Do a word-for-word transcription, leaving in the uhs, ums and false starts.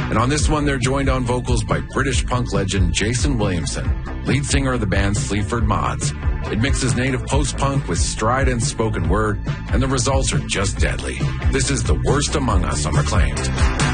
And on this one, they're joined on vocals by British punk legend Jason Williamson, lead singer of the band Sleaford Mods. It mixes native post-punk with strident spoken word, and the results are just deadly. This is The Worst Among Us on Reclaimed.